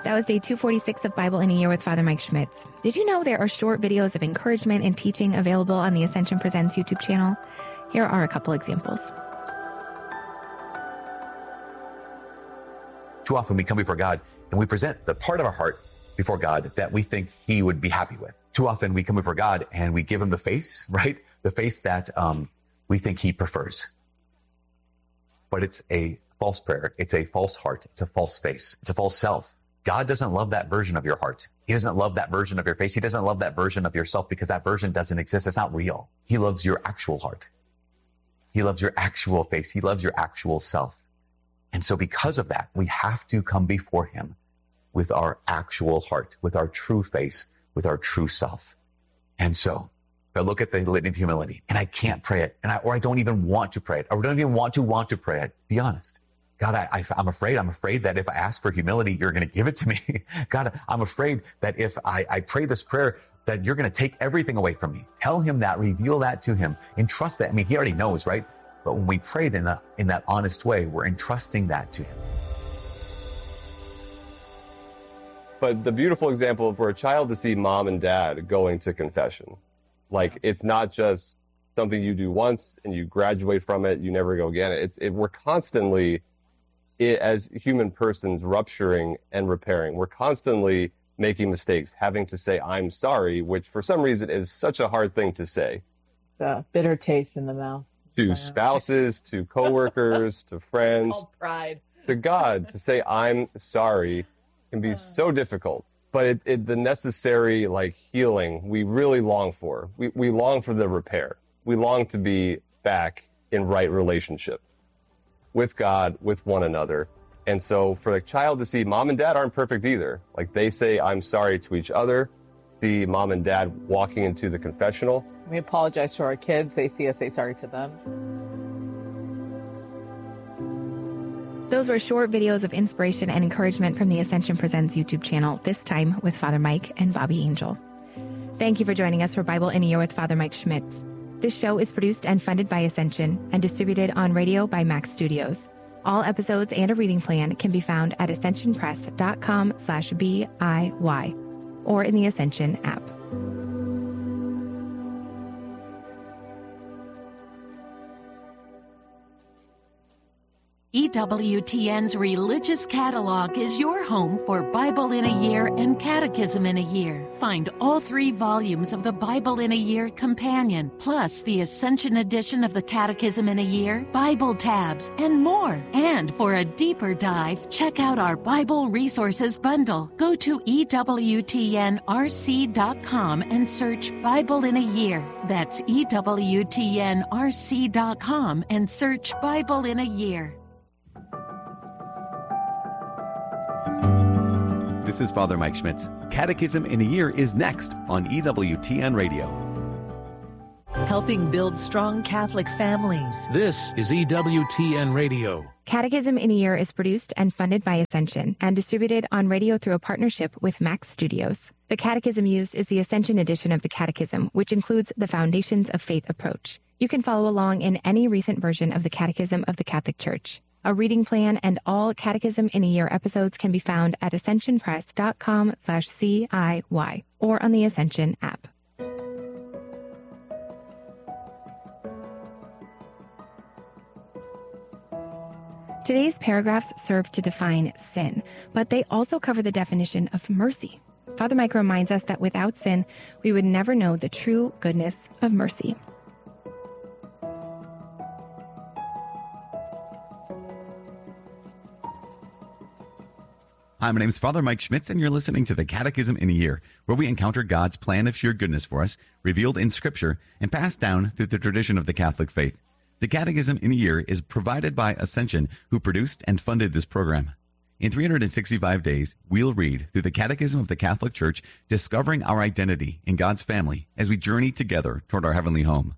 That was day 246 of Bible in a Year with Father Mike Schmitz. Did you know there are short videos of encouragement and teaching available on the Ascension Presents YouTube channel? Here are a couple examples. Too often we come before God and we present the part of our heart before God that we think he would be happy with. Too often we come before God and we give him the face, right? The face that we think he prefers. But it's a false prayer. It's a false heart. It's a false face. It's a false self. God doesn't love that version of your heart. He doesn't love that version of your face. He doesn't love that version of yourself because that version doesn't exist. It's not real. He loves your actual heart. He loves your actual face. He loves your actual self. And so because of that, we have to come before him with our actual heart, with our true face, with our true self. And so if I look at the litany of humility and I can't pray it, or I don't even want to pray it, or don't even want to pray it, be honest. God, I'm afraid that if I ask for humility, you're going to give it to me. God, I'm afraid that if I pray this prayer, that you're going to take everything away from me. Tell him that, reveal that to him, and trust that. I mean, he already knows, right? But when we pray in that honest way, we're entrusting that to him. But the beautiful example for a child to see mom and dad going to confession, like it's not just something you do once and you graduate from it, you never go again. We're constantly, as human persons, rupturing and repairing. We're constantly making mistakes, having to say, I'm sorry, which for some reason is such a hard thing to say. The bitter taste in the mouth. To spouses, to coworkers, to friends. It's called pride. To God, to say, I'm sorry can be so difficult. But the necessary healing we really long for. We long for the repair. We long to be back in right relationship with God, with one another. And so for a child to see mom and dad aren't perfect either. Like they say, I'm sorry to each other. See mom and dad walking into the confessional. We apologize to our kids. They see us say sorry to them. Those were short videos of inspiration and encouragement from the Ascension Presents YouTube channel, this time with Father Mike and Bobby Angel. Thank you for joining us for Bible in a Year with Father Mike Schmitz. This show is produced and funded by Ascension and distributed on radio by Max Studios. All episodes and a reading plan can be found at ascensionpress.com/BIY or in the Ascension app. EWTN's Religious Catalog is your home for Bible in a Year and Catechism in a Year. Find all 3 volumes of the Bible in a Year Companion, plus the Ascension edition of the Catechism in a Year, Bible tabs, and more. And for a deeper dive, check out our Bible Resources Bundle. Go to EWTNRC.com and search Bible in a Year. That's EWTNRC.com and search Bible in a Year. This is Father Mike Schmitz. Catechism in a Year is next on EWTN Radio. Helping build strong Catholic families. This is EWTN Radio. Catechism in a Year is produced and funded by Ascension and distributed on radio through a partnership with Max Studios. The catechism used is the Ascension edition of the Catechism, which includes the Foundations of Faith approach. You can follow along in any recent version of the Catechism of the Catholic Church. A reading plan and all Catechism in a Year episodes can be found at ascensionpress.com/CIY or on the Ascension app. Today's paragraphs serve to define sin, but they also cover the definition of mercy. Father Mike reminds us that without sin, we would never know the true goodness of mercy. Hi, my name is Father Mike Schmitz, and you're listening to the Catechism in a Year, where we encounter God's plan of sheer goodness for us, revealed in Scripture, and passed down through the tradition of the Catholic faith. The Catechism in a Year is provided by Ascension, who produced and funded this program. In 365 days, we'll read through the Catechism of the Catholic Church, discovering our identity in God's family as we journey together toward our heavenly home.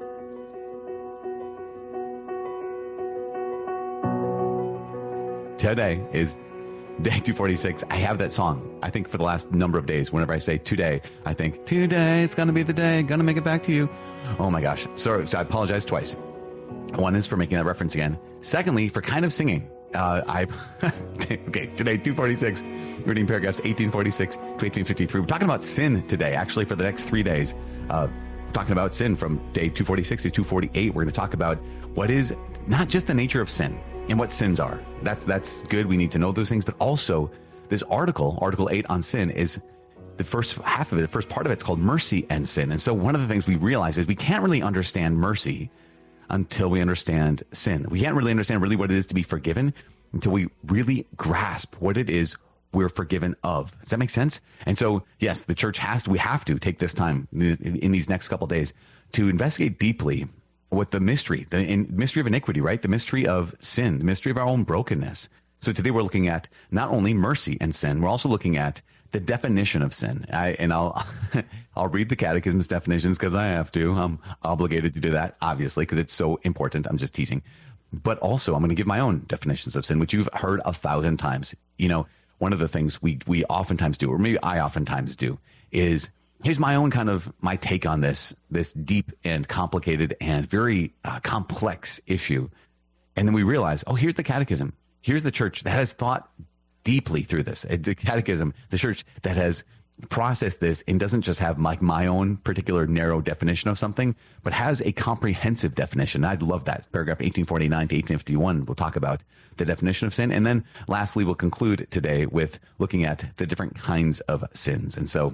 Today is Day 246. I have that song, I think, for the last number of days. Whenever I say today, I think, today is going to be the day, going to make it back to you. Oh my gosh. So I apologize twice. One is for making that reference again. Secondly, for kind of singing. Okay, today, 246, reading paragraphs 1846 to 1853. We're talking about sin today, actually, for the next 3 days. Talking about sin from day 246 to 248. We're going to talk about what is not just the nature of sin and what sins are. That's good. We need to know those things, but also this article 8 on sin is the first half of it, the first part of it's called mercy and sin. And so one of the things we realize is we can't really understand mercy until we understand sin. We can't really understand really what it is to be forgiven until we really grasp what it is we're forgiven of. Does that make sense? And so, yes, the church we have to take this time in these next couple of days to investigate deeply what the mystery of iniquity, right? The mystery of sin, the mystery of our own brokenness. So today we're looking at not only mercy and sin, we're also looking at the definition of sin. I'll read the catechism's definitions because I have to. I'm obligated to do that, obviously, because it's so important. I'm just teasing. But also, I'm going to give my own definitions of sin, which you've heard 1,000 times. You know, one of the things we oftentimes do, or maybe I oftentimes do, is here's my own my take on this deep and complicated and very complex issue. And then we realize, oh, here's the catechism. Here's the church that has thought deeply through this. The catechism, the church that has processed this and doesn't just have my own particular narrow definition of something, but has a comprehensive definition. I love that. Paragraph 1849 to 1851, we'll talk about the definition of sin. And then lastly, we'll conclude today with looking at the different kinds of sins. And so,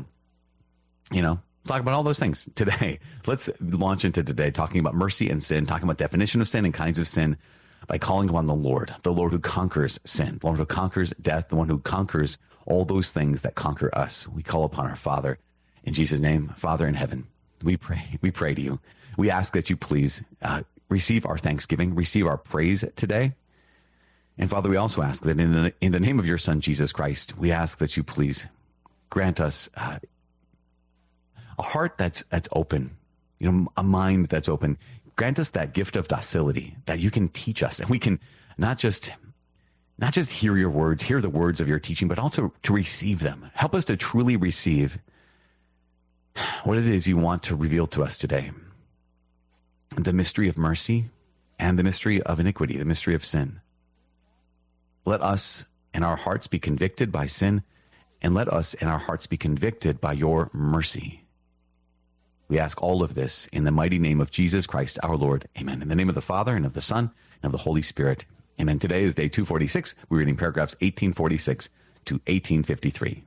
talk about all those things today. Let's launch into today talking about mercy and sin, talking about definition of sin and kinds of sin by calling upon the Lord who conquers sin, the Lord who conquers death, the one who conquers all those things that conquer us. We call upon our Father in Jesus' name. Father in heaven, we pray to you. We ask that you please receive our thanksgiving, receive our praise today. And Father, we also ask that in the name of your Son, Jesus Christ, we ask that you please grant us a heart that's open, a mind that's open. Grant us that gift of docility that you can teach us, and we can not just hear your words, hear the words of your teaching, but also to receive them. Help us to truly receive what it is you want to reveal to us today. The mystery of mercy and the mystery of iniquity, the mystery of sin. Let us and our hearts be convicted by sin, and let us and our hearts be convicted by your mercy. We ask all of this in the mighty name of Jesus Christ, our Lord. Amen. In the name of the Father, and of the Son, and of the Holy Spirit. Amen. Today is day 246. We're reading paragraphs 1846 to 1853.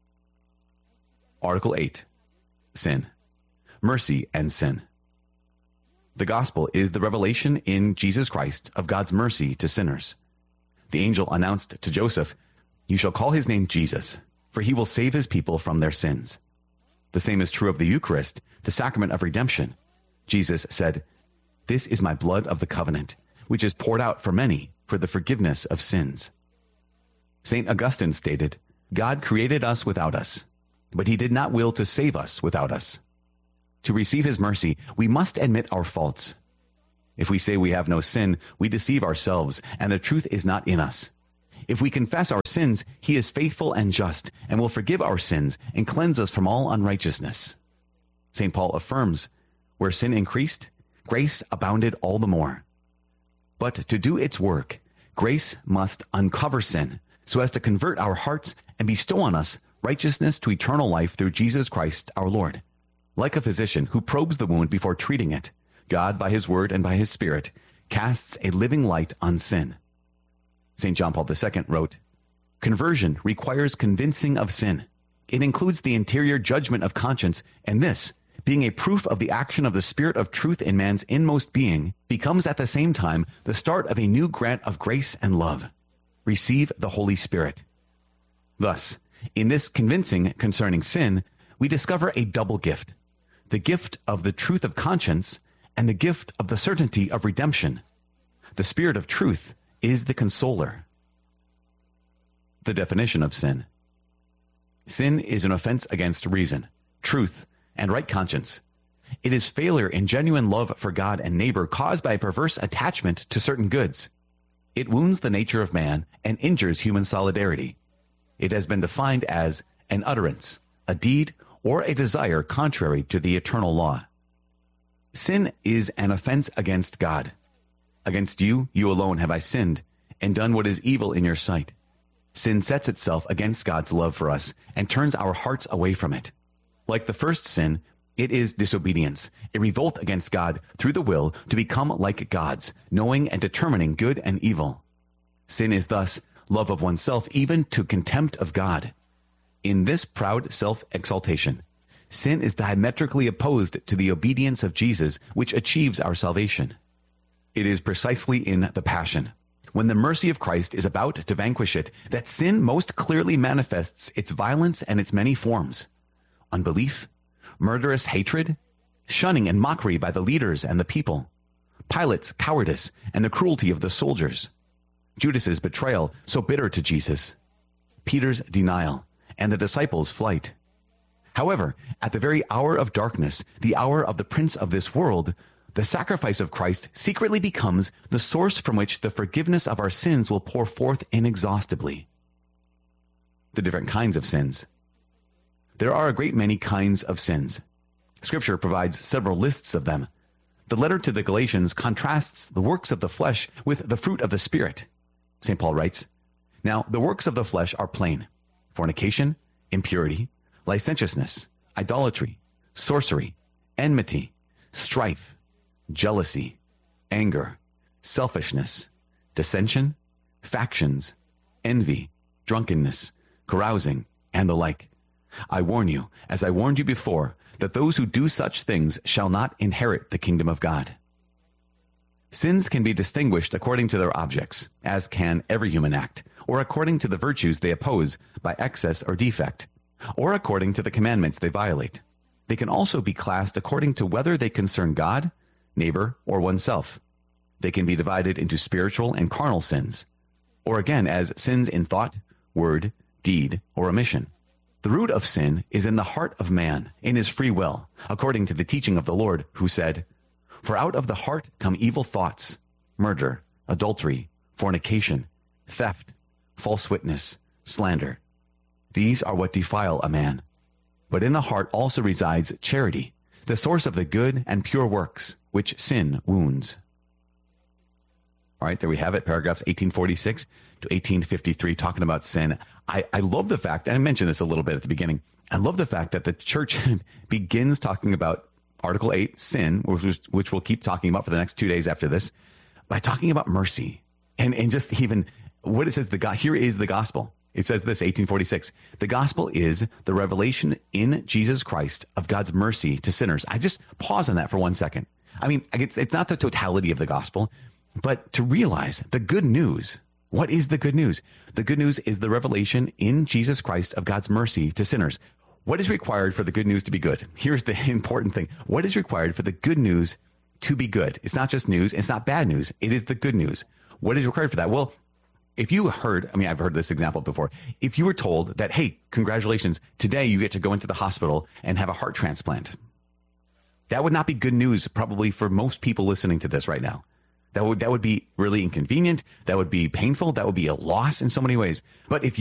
Article 8, sin, mercy and sin. The gospel is the revelation in Jesus Christ of God's mercy to sinners. The angel announced to Joseph, "You shall call his name Jesus, for he will save his people from their sins." The same is true of the Eucharist, the sacrament of redemption. Jesus said, "This is my blood of the covenant, which is poured out for many for the forgiveness of sins." St. Augustine stated, "God created us without us, but he did not will to save us without us." To receive his mercy, we must admit our faults. If we say we have no sin, we deceive ourselves, and the truth is not in us. If we confess our sins, he is faithful and just, and will forgive our sins and cleanse us from all unrighteousness. St. Paul affirms, "Where sin increased, grace abounded all the more." But to do its work, grace must uncover sin, so as to convert our hearts and bestow on us righteousness to eternal life through Jesus Christ our Lord. Like a physician who probes the wound before treating it, God, by his word and by his Spirit, casts a living light on sin. St. John Paul II wrote, "Conversion requires convincing of sin. It includes the interior judgment of conscience, and this, being a proof of the action of the Spirit of truth in man's inmost being, becomes at the same time the start of a new grant of grace and love. Receive the Holy Spirit." Thus, in this convincing concerning sin, we discover a double gift: the gift of the truth of conscience and the gift of the certainty of redemption. The Spirit of truth is the consoler. The definition of sin. Sin is an offense against reason, truth, and right conscience. It is failure in genuine love for God and neighbor caused by a perverse attachment to certain goods. It wounds the nature of man and injures human solidarity. It has been defined as an utterance, a deed, or a desire contrary to the eternal law. Sin is an offense against God. Against you, you alone have I sinned, and done what is evil in your sight. Sin sets itself against God's love for us and turns our hearts away from it. Like the first sin, it is disobedience, a revolt against God through the will to become like God's, knowing and determining good and evil. Sin is thus love of oneself even to contempt of God. In this proud self-exaltation, sin is diametrically opposed to the obedience of Jesus, which achieves our salvation. It is precisely in the Passion, when the mercy of Christ is about to vanquish it, that sin most clearly manifests its violence and its many forms: unbelief, murderous hatred, shunning and mockery by the leaders and the people, Pilate's cowardice and the cruelty of the soldiers, Judas's betrayal so bitter to Jesus, Peter's denial, and the disciples' flight. However, at the very hour of darkness, the hour of the prince of this world, the sacrifice of Christ secretly becomes the source from which the forgiveness of our sins will pour forth inexhaustibly. The different kinds of sins. There are a great many kinds of sins. Scripture provides several lists of them. The letter to the Galatians contrasts the works of the flesh with the fruit of the Spirit. St. Paul writes, "Now the works of the flesh are plain: fornication, impurity, licentiousness, idolatry, sorcery, enmity, strife, jealousy, anger, selfishness, dissension, factions, envy, drunkenness, carousing, and the like. I warn you, as I warned you before, that those who do such things shall not inherit the kingdom of God." Sins can be distinguished according to their objects, as can every human act, or according to the virtues they oppose by excess or defect, or according to the commandments they violate. They can also be classed according to whether they concern God, neighbor, or oneself. They can be divided into spiritual and carnal sins, or again as sins in thought, word, deed, or omission. The root of sin is in the heart of man, in his free will, according to the teaching of the Lord, who said, "For out of the heart come evil thoughts, murder, adultery, fornication, theft, false witness, slander. These are what defile a man. But in the heart also resides charity, the source of the good and pure works, which sin wounds." All right, there we have it, paragraphs 1846 to 1853, talking about sin. I love the fact, and I mentioned this a little bit at the beginning, I love the fact that the church begins talking about Article 8, sin, which we'll keep talking about for the next 2 days after this, by talking about mercy. And just even what it says, here is the gospel. It says this, 1846, "The gospel is the revelation in Jesus Christ of God's mercy to sinners." I just pause on that for 1 second. I mean, it's not the totality of the gospel, but to realize the good news. What is the good news? The good news is the revelation in Jesus Christ of God's mercy to sinners. What is required for the good news to be good? Here's the important thing. What is required for the good news to be good? It's not just news. It's not bad news. It is the good news. What is required for that? Well, if you heard, I've heard this example before. If you were told that, hey, congratulations, today you get to go into the hospital and have a heart transplant. That would not be good news probably for most people listening to this right now. That would be really inconvenient. That would be painful. That would be a loss in so many ways. But if